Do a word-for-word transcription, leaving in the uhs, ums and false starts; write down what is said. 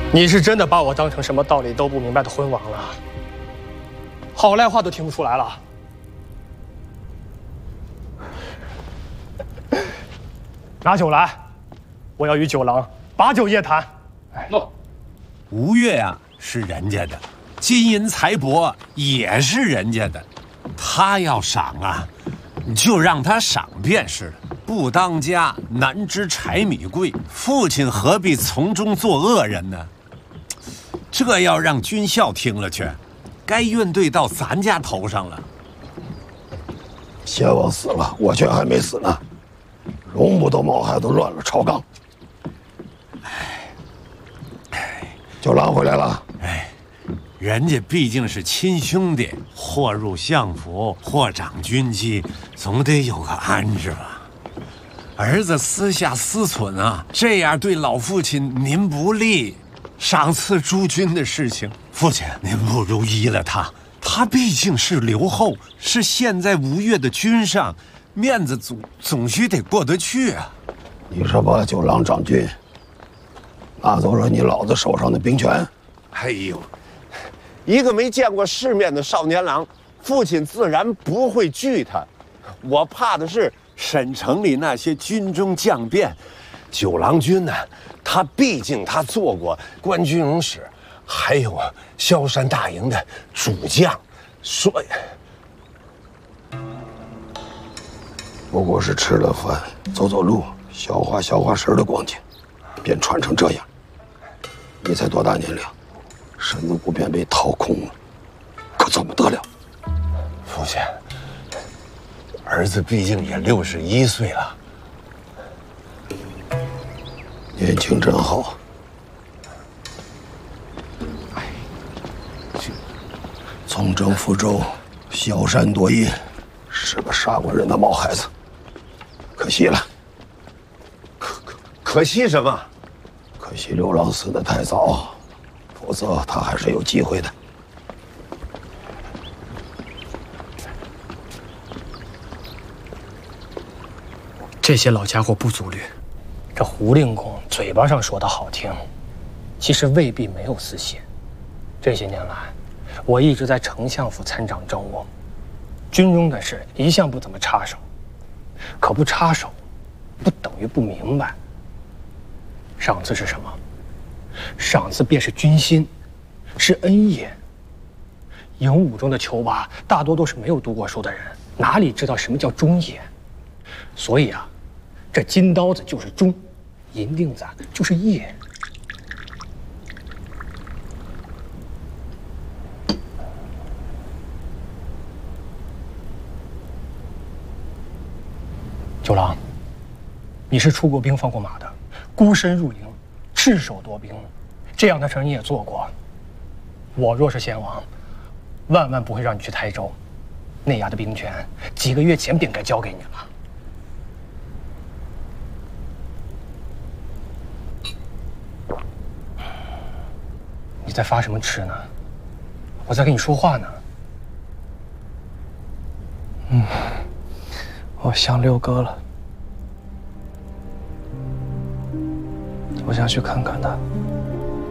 你是真的把我当成什么道理都不明白的昏王了？好赖话都听不出来了。拿酒来，我要与酒郎把酒夜谈。 诺，吴越呀是人家的，金银财帛也是人家的，他要赏啊，你就让他赏便是了。不当家，难知柴米贵。父亲何必从中做恶人呢？这要让军校听了去，该怨对到咱家头上了。 先王死了，我却还没死呢，容不得毛孩子乱了朝纲。酒郎回来了。 哎，人家毕竟是亲兄弟，或入相府，或掌军机，总得有个安置吧。儿子私下私存啊，这样对老父亲您不利。赏赐诸军的事情，父亲您不如依了他。他毕竟是留后，是现在吴越的军上，面子总总须得过得去啊。 你是把酒郎掌军拿走了你老子手上的兵权？ 哎呦，一个没见过世面的少年郎，父亲自然不会惧他。我怕的是沈城里那些军中将变，九郎君呢？他毕竟他做过关军容使，还有啊萧山大营的主将，所以不过是吃了饭走走路消化消化神的光景，便穿成这样。你才多大年龄，身子骨便被掏空了，可怎么得了？ 父亲，儿子毕竟也六十一岁了。 年轻真好。从征福州，萧山夺印，是个杀过人的毛孩子，可惜了。 可可可惜什么？ 可惜刘郎死得太早，否则他还是有机会的。 这些老家伙不足虑。这胡令公嘴巴上说的好听，其实未必没有私心。这些年来，我一直在丞相府参掌政务，军中的事一向不怎么插手。可不插手，不等于不明白。赏赐是什么？赏赐便是军心，是恩也。营伍中的囚娃大多都是没有读过书的人，哪里知道什么叫忠也？所以啊，这金刀子就是忠，银锭子就是义。九郎，你是出过兵、放过马的，孤身入营，赤手夺兵，这样的事你也做过。我若是先王，万万不会让你去台州，内衙的兵权几个月前便该交给你了。你在发什么痴呢？我在跟你说话呢。嗯，我想六哥了，我想去看看他。